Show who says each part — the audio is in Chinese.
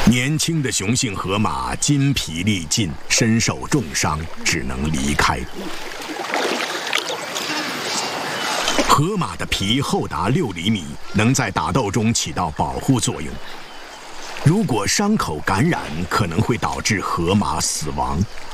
Speaker 1: 年轻的雄性河马筋疲力尽，身受重伤，只能离开。河马的皮厚达6厘米，能在打斗中起到保护作用。如果伤口感染，可能会导致河马死亡。